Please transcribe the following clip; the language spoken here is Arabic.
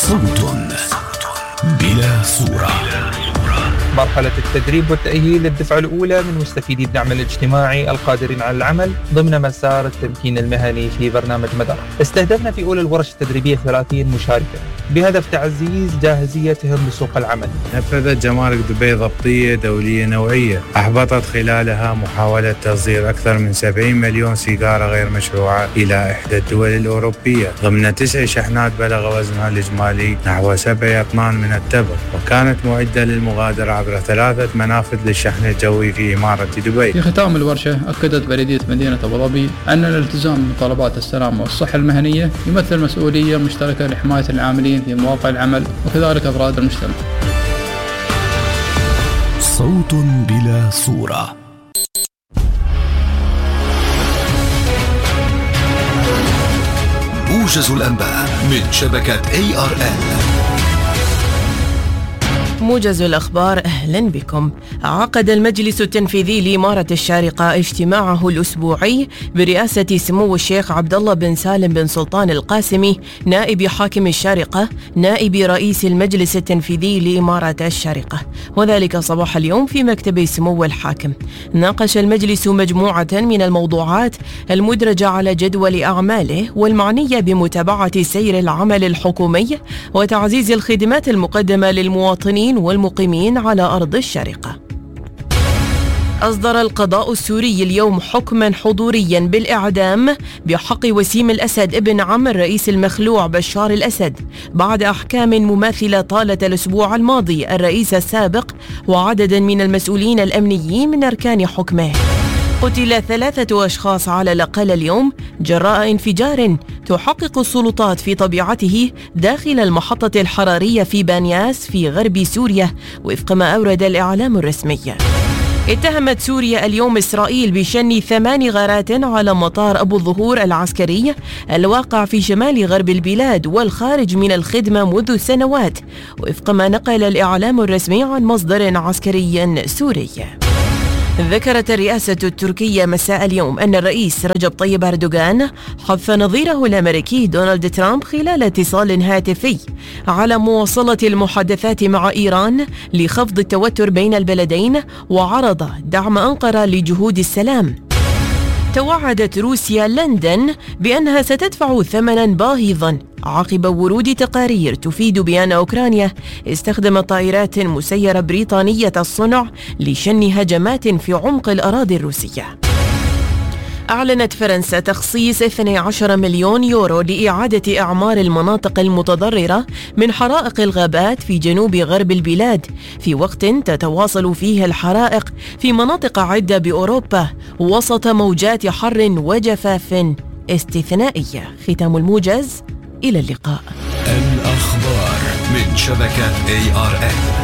صوت بلا صورة. مرحلة التدريب والتأهيل للدفعة الأولى من مستفيدي الدعم الاجتماعي القادرين على العمل ضمن مسار التمكين المهني في برنامج مدار. استهدفنا في أولى الورش التدريبية 30 مشاركة بهدف تعزيز جاهزيتهم لسوق العمل. نفذت جمارك دبي ضبطية دولية نوعية أحبطت خلالها محاولة تصدير أكثر من 70 مليون سيجارة غير مشروعة إلى إحدى الدول الأوروبية ضمن 9 شحنات بلغ وزنها الإجمالي نحو 7 أطنان من التبغ، وكانت معدة للمغادرة عبر 3 منافذ للشحن الجوي في إمارة دبي. في ختام الورشة أكدت بلدية مدينة أبو ظبي أن الالتزام بطلبات السلامة والصحة المهنية يمثل مسؤولية مشتركة لحماية العاملين في مواقع العمل وكذلك أفراد المجتمع. صوت بلا صورة. موجز الأنباء من شبكة ARN. موجز الأخبار، أهلا بكم. عقد المجلس التنفيذي لإمارة الشارقة اجتماعه الأسبوعي برئاسة سمو الشيخ عبد الله بن سالم بن سلطان القاسمي نائب حاكم الشارقة نائب رئيس المجلس التنفيذي لإمارة الشارقة، وذلك صباح اليوم في مكتب سمو الحاكم. ناقش المجلس مجموعة من الموضوعات المدرجة على جدول أعماله والمعنية بمتابعة سير العمل الحكومي وتعزيز الخدمات المقدمة للمواطنين والمقيمين على أرض الشارقة. أصدر القضاء السوري اليوم حكما حضوريا بالإعدام بحق وسيم الأسد ابن عم الرئيس المخلوع بشار الأسد بعد أحكام مماثلة طالة الأسبوع الماضي الرئيس السابق وعدد من المسؤولين الأمنيين من أركان حكمه. قتل 3 أشخاص على الأقل اليوم جراء انفجار تحقق السلطات في طبيعته داخل المحطة الحرارية في بانياس في غرب سوريا وفق ما أورد الإعلام الرسمي. اتهمت سوريا اليوم إسرائيل بشن 8 غارات على مطار أبو الظهور العسكري الواقع في شمال غرب البلاد والخارج من الخدمة منذ سنوات وفق ما نقل الإعلام الرسمي عن مصدر عسكري سوري. ذكرت الرئاسة التركية مساء اليوم أن الرئيس رجب طيب أردوغان حث نظيره الأمريكي دونالد ترامب خلال اتصال هاتفي على مواصلة المحادثات مع إيران لخفض التوتر بين البلدين وعرض دعم أنقرة لجهود السلام. توعدت روسيا لندن بأنها ستدفع ثمنا باهظا عقب ورود تقارير تفيد بأن أوكرانيا استخدمت طائرات مسيرة بريطانية الصنع لشن هجمات في عمق الأراضي الروسية. أعلنت فرنسا تخصيص 12 مليون يورو لإعادة إعمار المناطق المتضررة من حرائق الغابات في جنوب غرب البلاد في وقت تتواصل فيه الحرائق في مناطق عدة بأوروبا وسط موجات حر وجفاف استثنائية. ختام الموجز، إلى اللقاء. الأخبار من شبكة ARN.